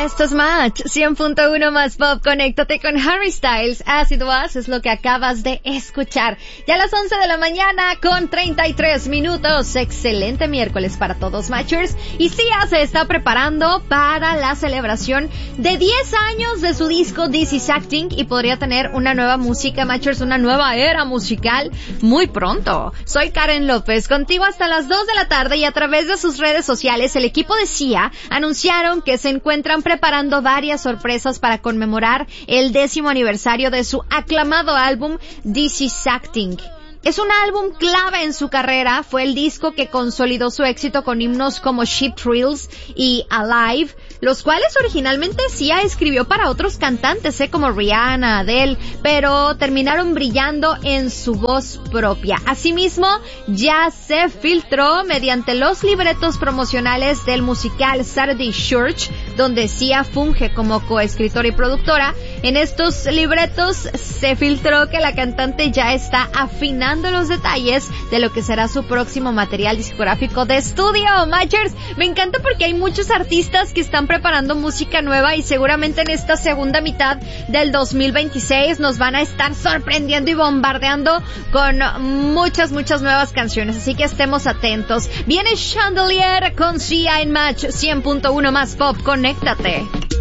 Esto es Match 100.1 más pop. Conéctate con Harry Styles. Acid Was es lo que acabas de escuchar. Ya a las 11 de la mañana con 33 minutos. Excelente miércoles para todos, Matchers. Y Sia se está preparando para la celebración de 10 años de su disco This Is Acting y podría tener una nueva música, Matchers, una nueva era musical muy pronto. Soy Karen López, contigo hasta las 2 de la tarde, y a través de sus redes sociales el equipo de Sia anunciaron que se encuentran preparando varias sorpresas para conmemorar el 10º aniversario de su aclamado álbum This Is Acting. Es un álbum clave en su carrera, fue el disco que consolidó su éxito con himnos como Cheap Thrills y Alive, los cuales originalmente Sia escribió para otros cantantes, como Rihanna, Adele, pero terminaron brillando en su voz propia. Asimismo, ya se filtró mediante los libretos promocionales del musical Saturday Church, donde Sia funge como coescritora y productora. En estos libretos se filtró que la cantante ya está afinando los detalles de lo que será su próximo material discográfico de estudio. Matchers, me encanta porque hay muchos artistas que están preparando música nueva y seguramente en esta segunda mitad del 2026 nos van a estar sorprendiendo y bombardeando con muchas nuevas canciones, así que estemos atentos. Viene Chandelier con Sia en Match 100.1 más pop. Conéctate.